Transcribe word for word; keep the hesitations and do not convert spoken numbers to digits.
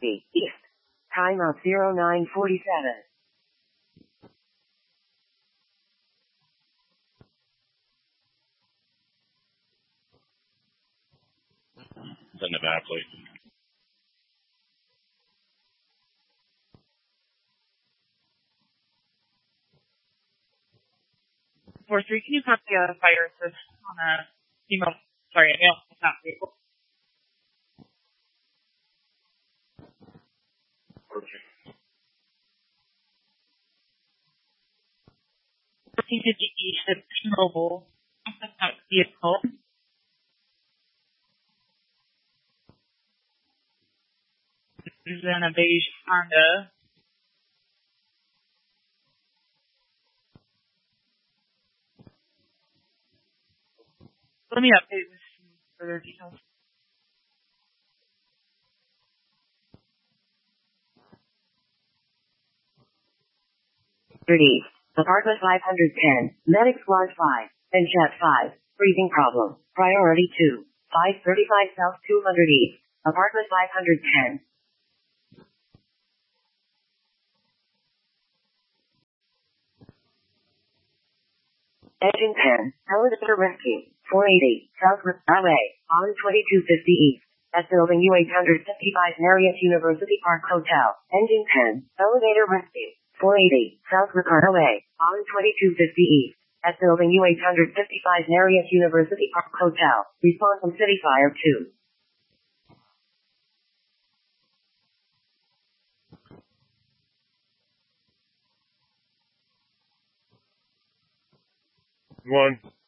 fifty East. Time of zero nine forty-seven. Send it back, please. four three, can you copy the uh, fire assist on a email? Sorry, email. It's not vehicle. Okay. fourteen fifty East at T-Mobile. Vehicle. This is in a beige Honda. Let me update with some further details. thirty Apartment five hundred ten, Medic Squad five, and Jet five, breathing problem, Priority two, five thirty-five South two hundred East, Apartment five hundred ten. Engine ten, Elevator Rescue, four eighty, Southwest Highway, on twenty-two fifty East, at Building U eight fifty-five Marriott University Park Hotel. Engine ten, Elevator Rescue, four eighty, Southwest Highway, on twenty-two fifty East, at Building U eight fifty-five Marriott University Park Hotel. Response from City Fire two. One.